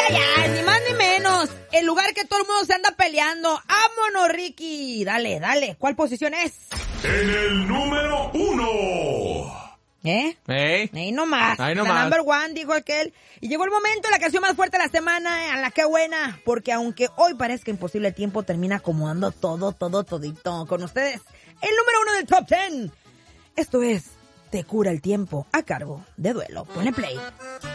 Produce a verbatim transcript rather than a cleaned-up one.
ay, ay, ni más ni menos. El lugar que todo el mundo se anda peleando. ¡Vámonos, Ricky! Dale, dale. ¿Cuál posición es? En el número uno. ¿Eh? ¿Eh? Ahí nomás. Ahí La nomás. number one, dijo aquel. Y llegó el momento, la canción más fuerte de la semana, a la que buena. Porque aunque hoy parezca imposible, el tiempo termina acomodando todo, todo, todito. Con ustedes, el número uno del top ten. Esto es Te cura el tiempo, a cargo de Duelo. Ponle play.